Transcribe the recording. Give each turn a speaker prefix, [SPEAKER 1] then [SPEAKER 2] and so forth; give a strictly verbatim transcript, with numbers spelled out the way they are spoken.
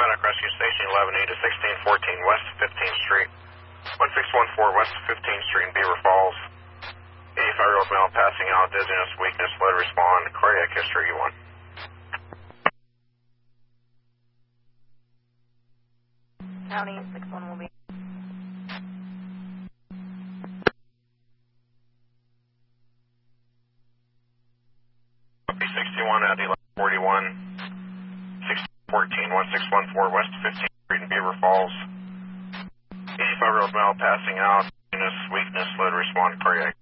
[SPEAKER 1] Medic Rescue Station eleven E to sixteen fourteen West fifteenth Street. one six one four West fifteenth Street in Beaver Falls. eighty-five-year-old male passing out, dizziness, weakness, lead respond, cardiac history E one.
[SPEAKER 2] County six one will be.
[SPEAKER 1] sixty-one at eleven forty-one, sixteen fourteen, one six one four West fifteenth Street in Beaver Falls. eighty-five-year-old male passing out, weakness, weakness, lead respond, cardiac.